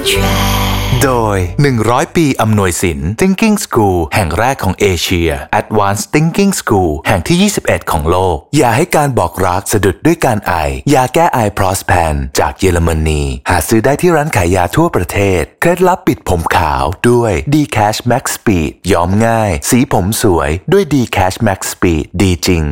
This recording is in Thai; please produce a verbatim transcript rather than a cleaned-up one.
โดยหนึ่งร้อยปีอำนวยสิน Thinking School แห่งแรกของเอเชีย Advanced Thinking School แห่งที่ยี่สิบเอ็ดของโลกอย่าให้การบอกรักสะดุดด้วยการไอยาแก้ไอ Prospan จากเยอรมนีหาซื้อได้ที่ร้านขายยาทั่วประเทศเคล็ดลับปิดผมขาวด้วย D-Cash Max Speed ย้อมง่ายสีผมสวยด้วย D-Cash Max Speed ดีจริง